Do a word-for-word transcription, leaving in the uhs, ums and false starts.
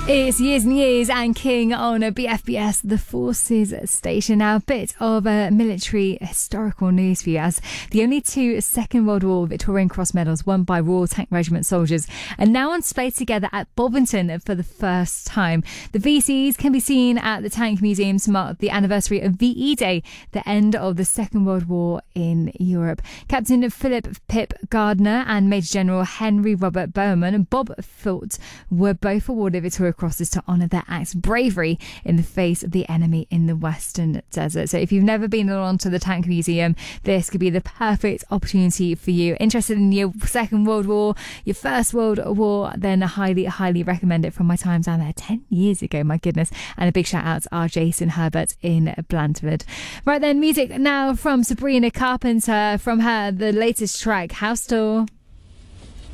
It's Years and Years and King on a B F B S, the Forces Station. Now, a bit of a military historical news for you, as the only two Second World War Victorian Cross medals won by Royal Tank Regiment soldiers are now on display together at Bovington for the first time. The V Cs can be seen at the Tank Museum to mark the anniversary of V E Day, the end of the Second World War in Europe. Captain Philip Pip Gardner and Major General Henry Robert Bowman and Bob Fult were both awarded Victoria Crosses to honour their acts of bravery in the face of the enemy in the Western Desert. So if you've never been along to the Tank Museum, this could be the perfect opportunity for you. Interested in your Second World War, your First World War, then I highly, highly recommend it from my time down there ten years ago, my goodness. And a big shout out to our Jason Herbert in Blandford. Right then, music now from Sabrina Carpenter, from her, the latest track, House Tour.